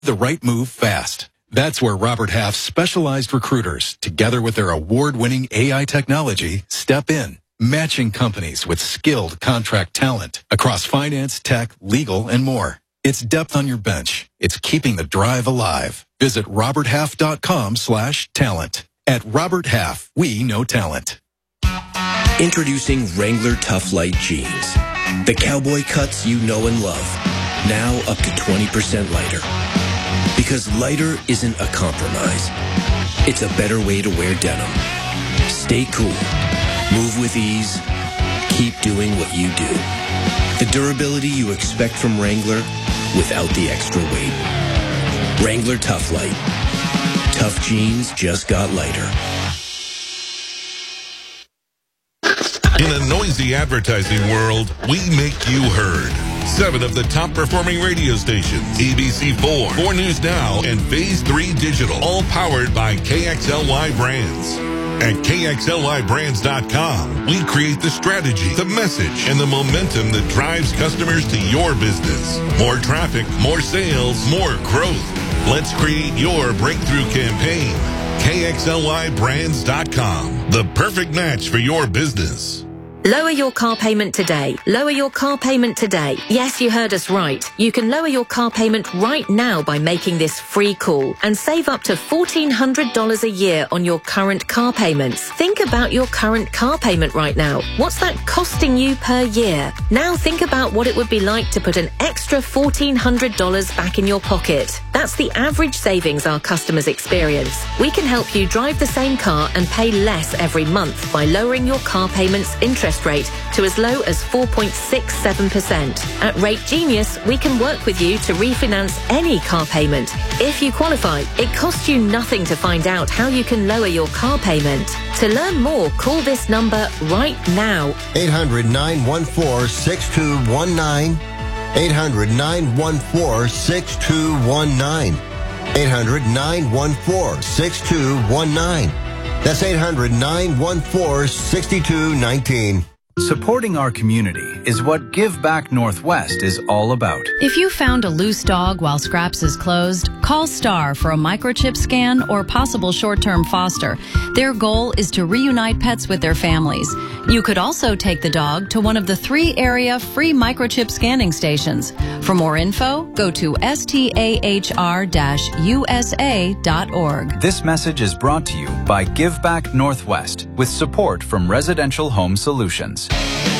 The right move fast. That's where Robert Half's specialized recruiters, together with their award-winning AI technology, step in, matching companies with skilled contract talent across finance, tech, legal, and more. It's depth on your bench. It's keeping the drive alive. Visit roberthalf.com/talent. At Robert Half, we know talent. Introducing Wrangler Tough Light Jeans. The cowboy cuts you know and love. Now up to 20% lighter. Because lighter isn't a compromise. It's a better way to wear denim. Stay cool. Move with ease. Keep doing what you do. The durability you expect from Wrangler without the extra weight. Wrangler Tough Light. Tough jeans just got lighter. In a noisy advertising world, we make you heard. 7 of the top performing radio stations, ABC4, 4 News Now, and Phase 3 Digital, all powered by KXLY Brands. At KXLYBrands.com, we create the strategy, the message, and the momentum that drives customers to your business. More traffic, more sales, more growth. Let's create your breakthrough campaign. KXLYBrands.com, the perfect match for your business. Lower your car payment today. Lower your car payment today. Yes, you heard us right. You can lower your car payment right now by making this free call and save up to $1,400 a year on your current car payments. Think about your current car payment right now. What's that costing you per year? Now think about what it would be like to put an extra $1,400 back in your pocket. That's the average savings our customers experience. We can help you drive the same car and pay less every month by lowering your car payment's interest rate to as low as 4.67%. At Rate Genius, we can work with you to refinance any car payment. If you qualify, it costs you nothing to find out how you can lower your car payment. To learn more, call this number right now. 800-914-6219. 800-914-6219. 800-914-6219. That's 800-914-6219. Supporting our community is what Give Back Northwest is all about. If you found a loose dog while Scraps is closed, call STAR for a microchip scan or possible short-term foster. Their goal is to reunite pets with their families. You could also take the dog to one of the 3 area free microchip scanning stations. For more info, go to stahr-usa.org. This message is brought to you by Give Back Northwest with support from Residential Home Solutions.